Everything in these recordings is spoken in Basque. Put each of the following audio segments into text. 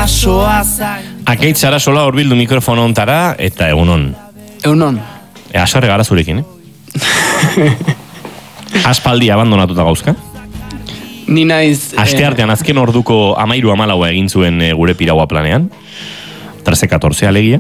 Akaitz Sarasola hurbildu mikrofono ontara, eta egunon. Egunon. Asarre gara zurekin, Aspaldi abandonatuta gauzka. Ni naiz... Asteartean azken orduko 13-14 egin zuen gure piraua planean. 13-14 alegia.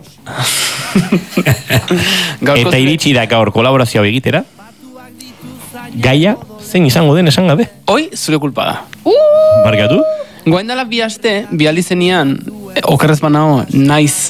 Eta iritsi da gaur kolaborazioa egitera. Gaia, zein izango den esan gabe. Hoi, zure kulpa da. Barkatu? Goaindala bi aste, bi alizenian, okerrez banao, naiz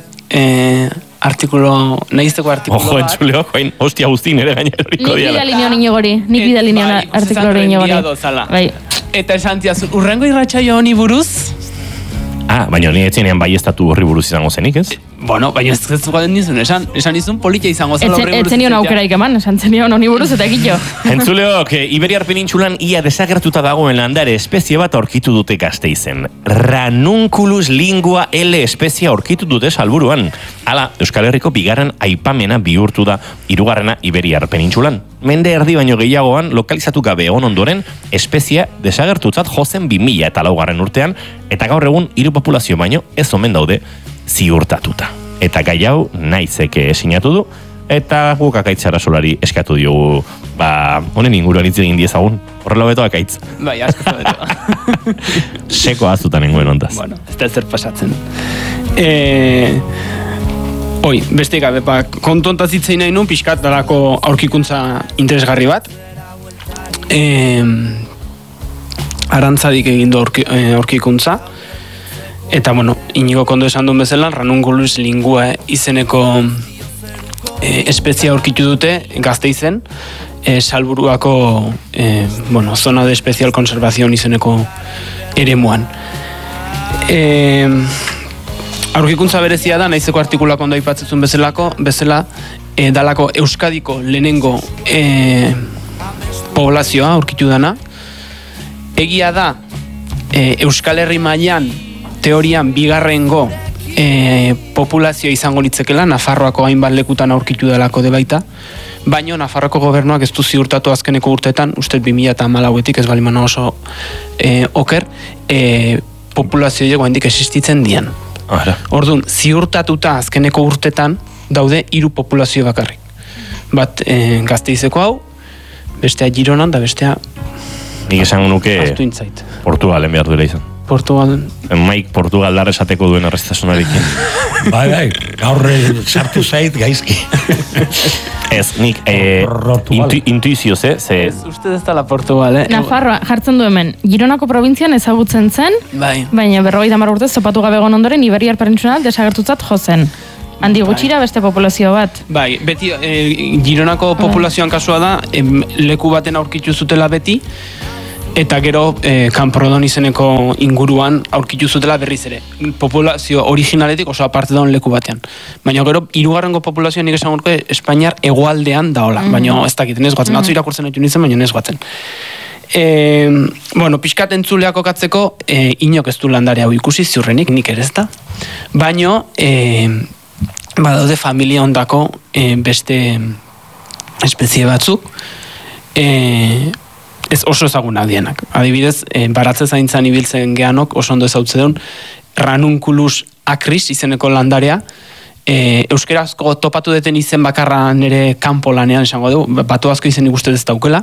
naizteko artikulo bat. Ojo, entzuleo, joain, hostia guztin ere gainera horiko diala. Nik bidali nion gori, nik bidali nion artikulo hori gori. Eta esan tiazun, urrengo irratsaio honi buruz? Baina ni etzenean bai estatu horri buruz izango zenik, ez? Bueno, baina ez zugaten nizun, esan izun politia izango zela horri buruz. Etzen nion aukeraik eman, esan zenion honi buruz eta egitxo. Entzuleok, Iberiar penintxulan ia desagertuta dagoen landare espezie bat aurkitu dute Gasteizen. Ranunculus lingua L espezie aurkitu dute Salburuan. Hala, Euskal Herriko bigarren aipamena bihurtu da hirugarrena Iberiar penintxulan. Mende erdi baino gehiagoan lokalizatu gabe egon ondoren espezie desagertutzat jozen 2004 urtean, eta gaur egun hiru populazio baino ez omen daude ziurtatuta. Eta gai hau naizeke sinatu du, eta guk Akaitz Sarasolari eskatu diogu, honen inguruan hitz egin diezagun. Horrela beto Akaitz. Bai, asko beto. Seko azutan nengoen ontaz. Bueno, ez da zer pasatzen. Beste gabe, kontontaz hitzein nahi nun, pixkat dalako aurkikuntza interesgarri bat. Arantzadik egin du aurkikuntza. Eta, Inigo kondo esan duen bezala, Ranunculus lingua izeneko espezia aurkitu dute Gasteizen, Salburuako zona de especial conservación izeneko eremuan. Aurkikuntza berezia da, naizeko artikulak ondo aipatzen bezala, dalako Euskadiko lehenengo poblazioa aurkitu dana. Egia da, Euskal Herri mailan teorian bigarrengo populazioa izango litzekela, Nafarroako hainbat lekutan aurkitu delako de baita, baina Nafarroako gobernuak ez du ziurtatu azkeneko urteetan, uste 2014etik ez balimana oso oker, populazioa handik existitzen dian. Orduan, ziurtatuta azkeneko urtetan daude 3 populazio bakarrik. Bat Gasteizeko hau, bestea Gironan, da bestea nik esan nuke Portugalen behar duela izan. Portugalen. Maik Portugaldar esateko duen arrestasunarekin. Bai, gaur sartu zait gaizki. Ez, nik intuizioz, Ez, uste ez dala Portugal, Nafarroa, jartzen du hemen, Gironako probintzian ezagutzen zen, baina 50 urtez topatu gabe egon ondoren Iberiar penintsulan desagertutzat jozen. Handi gutxira beste populazio bat. Bai, beti Gironako populazioan kasua da, leku baten aurkitu zutela beti, eta gero Camprodon izeneko inguruan aurkitu zutela berriz ere. Populazio originaletik oso aparte daun leku batean. Baina gero, 3. populazioan nik esan gorko Espainiar hegoaldean daola. Baina ez dakit, ez guatzen. Atzo irakurtzen ditu nintzen, baina ez guatzen. Pixkat entzuleako katzeko, inok ez du landare hau ikusi ziurrenik, nik ere ez da. Baina, badaude familia ondako beste espezie batzuk, ez oso ezaguna dienak. Adibidez, baratze zaintzan ibiltzen geanok, oso ondo ezautze duen, Ranunculus acris izeneko landarea, euskerazko topatu deten izen bakarra nire kanpo lanean esango dugu, batu asko izen ikusten ez daukela,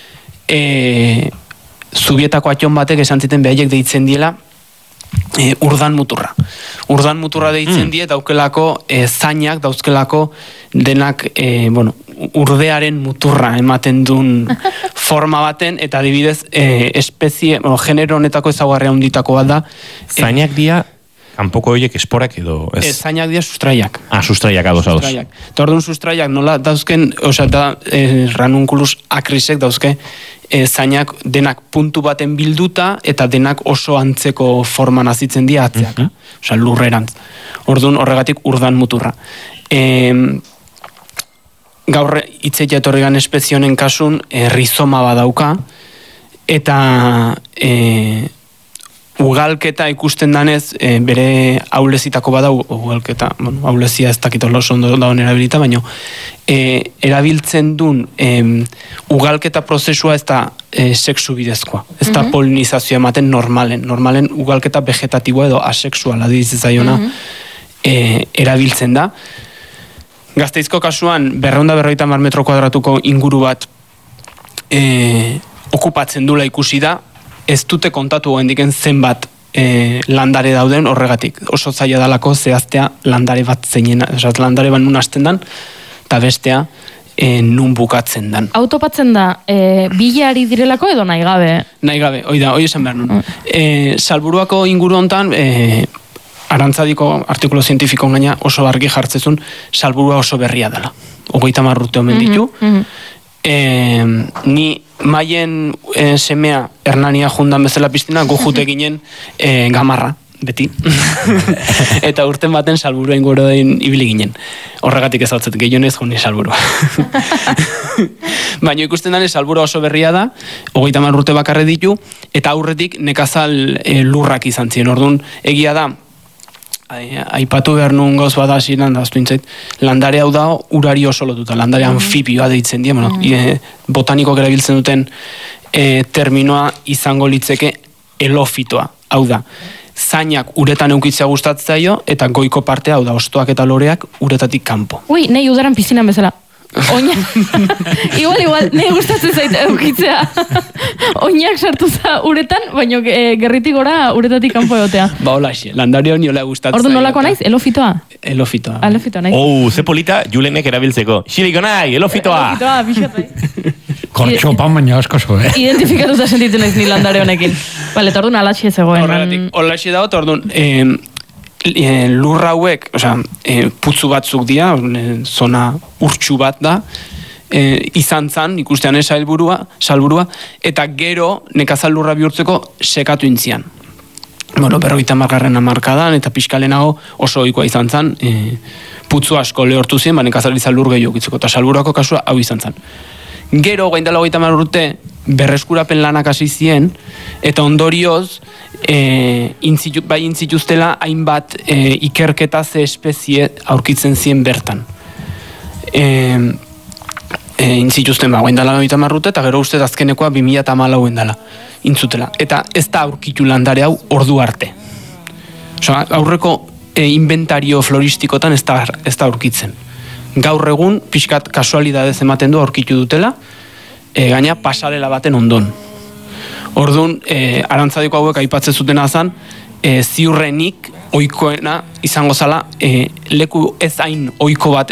Zubietako atxon batek esan ziten behaiek deitzen diela, urdan muturra. Urdan muturra deitzen die, daukelako zainak, dauzkelako denak, urdearen muturra ematen duen forma baten, eta adibidez, espezie, genero honetako ezagarria handitako bat da. Zainak dia, kanpoko horiek esporak edo? Zainak dia sustraiak. Sustraiak, ados. Eta orduan sustraiak nola dauzken, Ranunculus acrisek dauzke, zainak denak puntu baten bilduta eta denak oso antzeko forman azitzen dira atzeak. Lurrerantz. Orduan horregatik urdan muturra. Gaur hitzeia etorrigan espezionen kasun rizoma badauka eta ugalketa ikusten danez, bere aulezitako bada ugalketa, bueno, aulezia ez dakit oso ondo dagoen erabilita, baina erabiltzen duen ugalketa prozesua ez da sexu bidezkoa, ez da polinizazioa ematen normalen ugalketa vegetatiboa edo asexuala dizizaiona erabiltzen da. Gasteizko kasuan 250 metro kuadratuko inguru bat okupatzen dula ikusi da, ez dute kontatu goendiken zenbat landare dauden horregatik. Oso zaila dalako zehaztea landare bat zeinena, landare bat nun hasten dan, eta bestea nun bukatzen dan. Autopatzen da, bilari direlako edo nahi gabe? Nahi gabe, hoi esan behar nun. Salburuako inguru hontan, Arantzadiko artikulo zientifiko gaina oso argi jartzezun, salburua oso berria dela. 30 urte omen ditu. Ni maien semea Hernania jundan bezala piztina, gojute ginen gamarra, beti. Eta urten baten salburua inguru den ibili ginen. Horregatik ez hautzet, gehionez joni salburua. Baina ikusten dane salburua oso berria da, 30 urte bakarre ditu, eta aurretik nekazal lurrak izan ziren. Orduan, egia da, aipatu behar nuen gauz bada ziren, landare hau da urari oso lotuta, landare anfibioa deitzen die, botanikok erabiltzen duten terminoa izango litzeke elofitoa, hau da, zainak uretan eukitzea gustatzaio, eta goiko partea, hau da, ostoak eta loreak uretatik kanpo. Ui, nahi udaran pizinan bezala. Oina, igual, nahi gustatzen zaite eukitzea. Oinak sartu za uretan, baina gerritik gora uretatik kanpo egotea. Ba, hola, landare honi hola gustatzen. Ordu nolako naiz, elofitoa? Elofitoa. Elofitoa naiz. Ze polita Julenek erabiltzeko. Xiliko nahi, elofitoa! Elofitoa, bixotai. Kortxopan baina asko zo, Identifikatuta sentitzen naiz ni landare honekin. Bale, eta orduan alatxe zegoen. Horregatik, holatxe dago, orduan, lurra hauek, putzu batzuk dira, zona urtsu bat da, izan zan, ikustean salburua, eta gero nekazal lurra bihurtzeko sekatu intzian. Bueno, 50. hamarkadan, eta pixkalenago oso ohikoa izan zan, putzu asko lehortu ziren, nekazalizan lur gehiago itzeko, eta salburuako kasua hau izan zan. Gero, gaindala 30 urte, berreskurapen lanak hasi zien, eta ondorioz, bai intzituztela hainbat ikerketa ze espezie aurkitzen zien bertan. Intzituzten gaindala 30 urte, eta gero uste azkenekoa 2014 dela, intzutela. Eta ez da aurkitu landare hau ordu arte. Aurreko inventario floristikotan ez da aurkitzen. Gaur egun, pixkat kasualidadez ematen du aurkitu dutela, gaina pasalela baten ondon. Orduan, Arantzadiko hauek aipatzen zutena zan, ziurrenik ohikoena izango zala leku ez hain ohiko bat,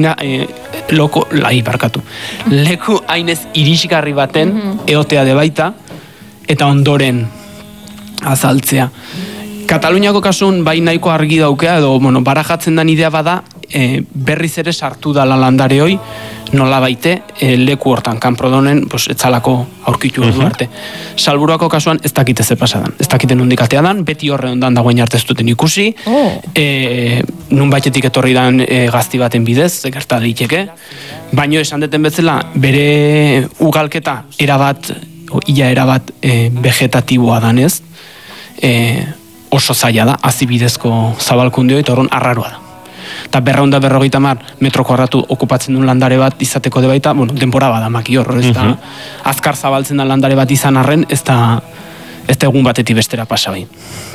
leku hain ez irisgarri baten eotea de baita, eta ondoren azaltzea. Kataluniako kasun bai nahiko argi daukea, edo barajatzen den idea bada, berriz ere sartu dala landare hoi, nola baite leku hortan, kanprodonen etzalako aurkitu ordu arte. Salburuako kasuan ez dakite ze pasadan, ez dakite nondik atea dan, beti horre ondan dagoen arte ez duten ikusi, nun baitetik etorri dan gazti baten bidez, gerta daiteke, baino esan deten bezala, bere ugalketa erabat vegetatiboa danez, oso zaila da, azibidezko zabalkundio eta horren arraroa da. Eta 250 metro kuadratu okupatzen duen landare bat izateko de baita, denbora bada maki hor, ez da, azkar zabaltzen da landare bat izan arren, ez da egun batetik bestera pasa bai.